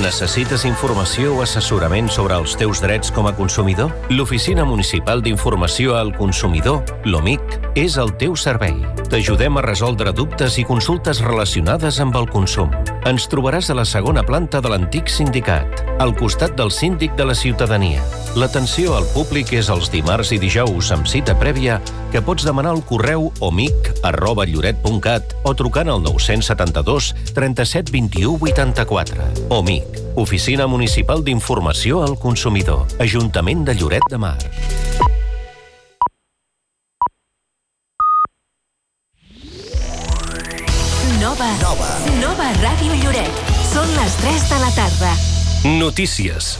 Necessites informació o assessorament sobre els teus drets com a consumidor? L'Oficina Municipal d'Informació al Consumidor, l'OMIC, és el teu servei. T'ajudem a resoldre dubtes i consultes relacionades amb el consum. Ens trobaràs a la segona planta de l'antic sindicat, al costat del síndic de la ciutadania. L'atenció al públic és els dimarts i dijous amb cita prèvia que pots demanar al correu omic@lloret.cat o trucant al 972 37 21 84. OMIC, Oficina Municipal d'Informació al Consumidor, Ajuntament de Lloret de Mar. Nova Ràdio Lloret. Són les 3 de la tarda. Notícies.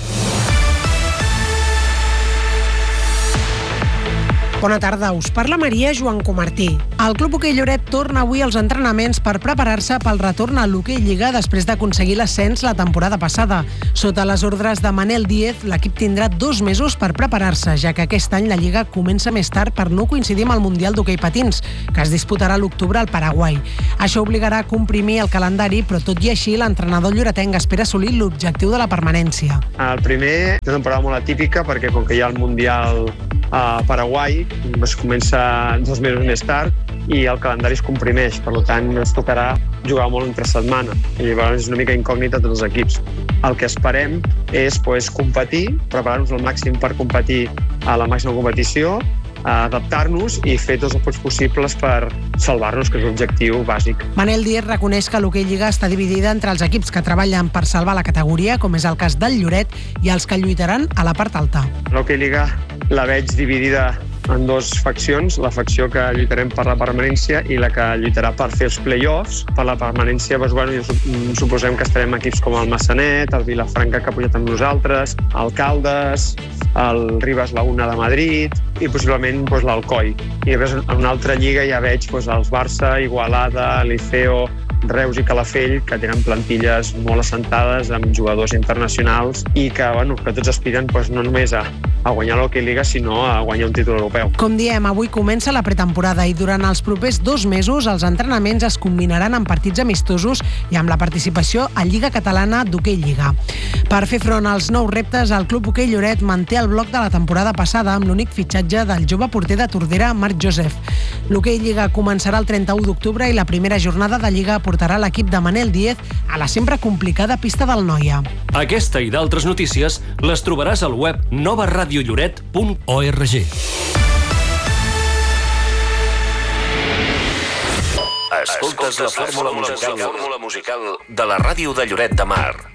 Bona tarda, us parla Maria Joan Comartí. El Club Hoquei Lloret torna avui als entrenaments per preparar-se pel retorn a l'Hoquei Lliga després d'aconseguir l'ascens la temporada passada. Sota les ordres de Manel Díez, l'equip tindrà 2 mesos per preparar-se, ja que aquest any la Lliga comença més tard per no coincidir amb el Mundial d'Hoquei Patins, que es disputarà a l'octubre al Paraguai. Això obligarà a comprimir el calendari, però tot i així l'entrenador lloretenc espera assolir l'objectiu de la permanència. El primer, una temporada molt atípica, perquè com que hi ha el Mundial a Paraguai, es comença 2 mesos més tard i el calendari es comprimeix, per tant ens tocarà jugar molt entre setmana i llavors és una mica incògnita a tots els equips. El que esperem és competir, preparar-nos al màxim per competir a la màxima competició, adaptar-nos i fer tots els punts possibles per salvar-nos, que és l'objectiu bàsic. Manel Díez reconeix que l'Hoquei Lliga està dividida entre els equips que treballen per salvar la categoria, com és el cas del Lloret, i els que lluitaran a la part alta. L'Hoquei Lliga la veig dividida en 2 faccions, la facció que lluitarem per la permanència i la que lluitarà per fer els play-offs. Per la permanència, suposem que estarem equips com el Massanet, el Vilafranca, que ha pujat amb nosaltres, el Caldes, el Ribes Laguna de Madrid i possiblement l'Alcoi. I després en una altra lliga ja veig els Barça, Igualada, Liceo, Reus i Calafell, que tenen plantilles molt assentades amb jugadors internacionals i que tots aspiren no només a guanyar l'Hoquei Lliga, sinó a guanyar un títol europeu. Com diem, avui comença la pretemporada i durant els propers 2 mesos els entrenaments es combinaran amb partits amistosos i amb la participació a Lliga Catalana d'Hoquei Lliga. Per fer front als nous reptes, el Club Hoquei Lloret manté el bloc de la temporada passada amb l'únic fitxatge del jove porter de Tordera, Marc Joseph. L'Hoquei Lliga començarà el 31 d'octubre i la primera jornada de Lliga portarà l'equip de Manel Díez a la sempre complicada pista del Noia. Aquesta i d'altres notícies les trobaràs al web novaradiolloret.org. Escoltes la fórmula musical de la ràdio de Lloret de Mar.